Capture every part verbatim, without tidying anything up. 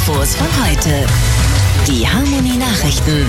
Infos von heute. Die Harmonie-Nachrichten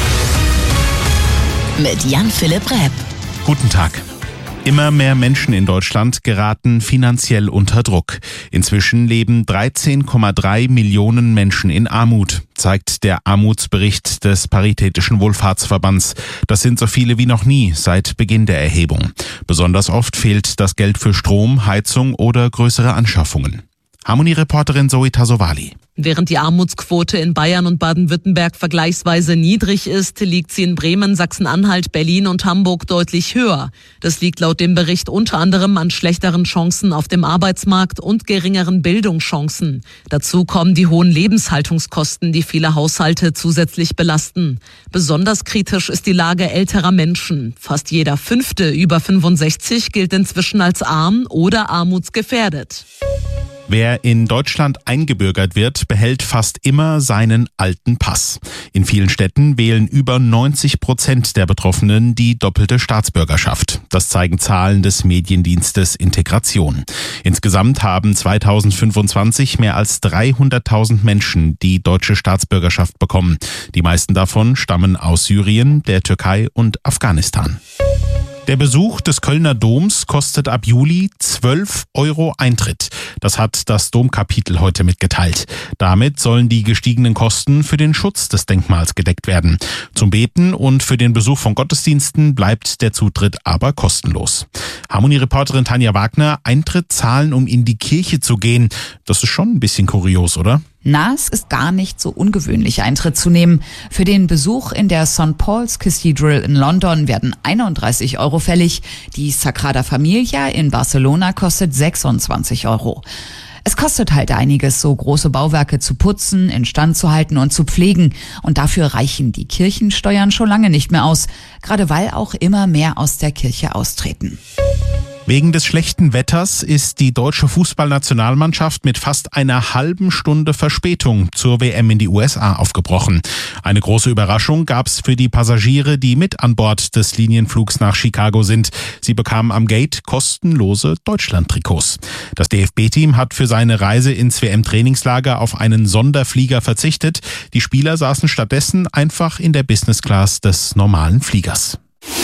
mit Jan-Philipp Räb. Guten Tag. Immer mehr Menschen in Deutschland geraten finanziell unter Druck. Inzwischen leben dreizehn Komma drei Millionen Menschen in Armut, zeigt der Armutsbericht des Paritätischen Wohlfahrtsverbands. Das sind so viele wie noch nie seit Beginn der Erhebung. Besonders oft fehlt das Geld für Strom, Heizung oder größere Anschaffungen. Harmonie-Reporterin Zoe Tasovali. Während die Armutsquote in Bayern und Baden-Württemberg vergleichsweise niedrig ist, liegt sie in Bremen, Sachsen-Anhalt, Berlin und Hamburg deutlich höher. Das liegt laut dem Bericht unter anderem an schlechteren Chancen auf dem Arbeitsmarkt und geringeren Bildungschancen. Dazu kommen die hohen Lebenshaltungskosten, die viele Haushalte zusätzlich belasten. Besonders kritisch ist die Lage älterer Menschen. Fast jeder Fünfte über fünfundsechzig gilt inzwischen als arm oder armutsgefährdet. Wer in Deutschland eingebürgert wird, behält fast immer seinen alten Pass. In vielen Städten wählen über neunzig Prozent der Betroffenen die doppelte Staatsbürgerschaft. Das zeigen Zahlen des Mediendienstes Integration. Insgesamt haben zweitausendfünfundzwanzig mehr als dreihunderttausend Menschen die deutsche Staatsbürgerschaft bekommen. Die meisten davon stammen aus Syrien, der Türkei und Afghanistan. Der Besuch des Kölner Doms kostet ab Juli zwölf Euro Eintritt. Das hat das Domkapitel heute mitgeteilt. Damit sollen die gestiegenen Kosten für den Schutz des Denkmals gedeckt werden. Zum Beten und für den Besuch von Gottesdiensten bleibt der Zutritt aber kostenlos. Harmonie-Reporterin Tanja Wagner, Eintritt zahlen, um in die Kirche zu gehen. Das ist schon ein bisschen kurios, oder? Na, es ist gar nicht so ungewöhnlich, Eintritt zu nehmen. Für den Besuch in der Sankt Paul's Cathedral in London werden einunddreißig Euro fällig. Die Sagrada Familia in Barcelona kostet sechsundzwanzig Euro. Es kostet halt einiges, so große Bauwerke zu putzen, instand zu halten und zu pflegen. Und dafür reichen die Kirchensteuern schon lange nicht mehr aus, gerade weil auch immer mehr aus der Kirche austreten. Wegen des schlechten Wetters ist die deutsche Fußballnationalmannschaft mit fast einer halben Stunde Verspätung zur W M in die U S A aufgebrochen. Eine große Überraschung gab's für die Passagiere, die mit an Bord des Linienflugs nach Chicago sind. Sie bekamen am Gate kostenlose Deutschland-Trikots. Das D F B-Team hat für seine Reise ins W M-Trainingslager auf einen Sonderflieger verzichtet. Die Spieler saßen stattdessen einfach in der Business Class des normalen Fliegers.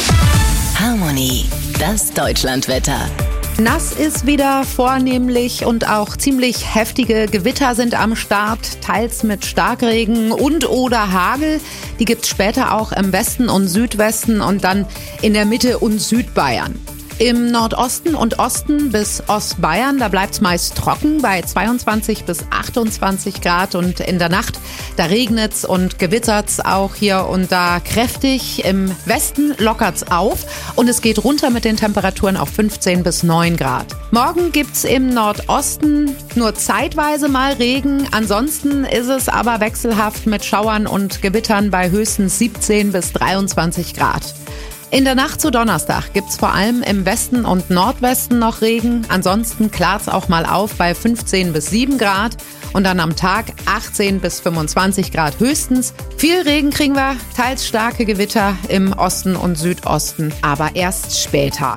Harmonie, das Deutschlandwetter. Nass ist wieder vornehmlich und auch ziemlich heftige Gewitter sind am Start, teils mit Starkregen und oder Hagel. Die gibt's später auch im Westen und Südwesten und dann in der Mitte und Südbayern. Im Nordosten und Osten bis Ostbayern, da bleibt's meist trocken bei zweiundzwanzig bis achtundzwanzig Grad und in der Nacht, da regnet's und gewittert's auch hier und da kräftig. Im Westen lockert's auf und es geht runter mit den Temperaturen auf fünfzehn bis neun Grad. Morgen gibt's im Nordosten nur zeitweise mal Regen, ansonsten ist es aber wechselhaft mit Schauern und Gewittern bei höchstens siebzehn bis dreiundzwanzig Grad. In der Nacht zu Donnerstag gibt's vor allem im Westen und Nordwesten noch Regen. Ansonsten klart's auch mal auf bei fünfzehn bis sieben Grad und dann am Tag achtzehn bis fünfundzwanzig Grad höchstens. Viel Regen kriegen wir, teils starke Gewitter im Osten und Südosten, aber erst später.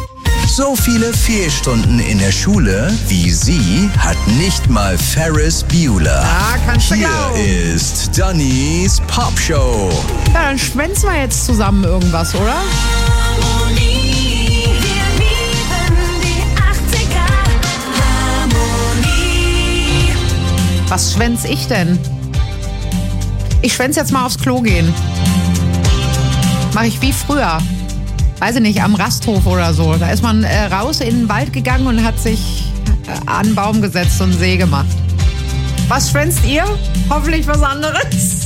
So viele Fehlstunden in der Schule wie sie hat nicht mal Ferris Bueller. Ah, kannst du Hier glauben. ist Dannys Popshow. Ja, dann schwänzen wir jetzt zusammen irgendwas, oder? Harmonie, wir lieben die achtziger. Harmonie. Was schwänz ich denn? Ich schwänz jetzt mal aufs Klo gehen. Mach ich wie früher. Weiß ich nicht, am Rasthof oder so. Da ist man äh, raus in den Wald gegangen und hat sich äh, an einen Baum gesetzt und einen See gemacht. Was schwänzt ihr? Hoffentlich was anderes.